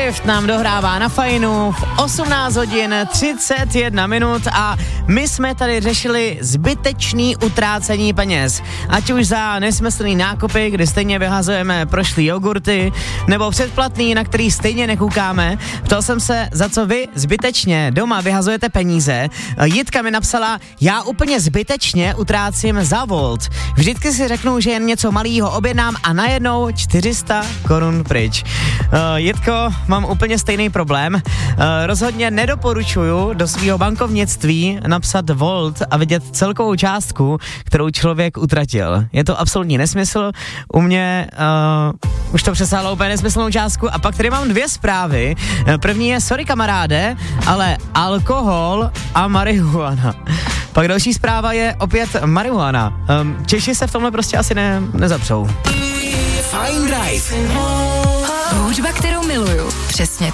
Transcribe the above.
Swift nám dohrává na Fajnu v 18 hodin 31 minut a my jsme tady řešili zbytečný utrácení peněz. Ať už za nesmyslný nákupy, kdy stejně vyhazujeme prošlý jogurty, nebo předplatný, na který stejně nekoukáme. Ptal jsem se, za co vy zbytečně doma vyhazujete peníze. Jitka mi napsala, já úplně zbytečně utrácím za Volt. Vždycky si řeknu, že jen něco malýho objednám a najednou 400 korun pryč. Jitko, mám úplně stejný problém. Rozhodně nedoporučuju do svého bankovnictví napsat Volt a vidět celkovou částku, kterou člověk utratil. Je to absolutní nesmysl. U mě už to přesáhlo úplně nesmyslnou částku a pak tady mám 2 zprávy. První je, sorry kamaráde, ale alkohol a marihuana. Pak další zpráva je opět marihuana. Češi se v tomhle prostě asi nezapřou. Fajn Drive. Hudba, kterou miluju. Přesně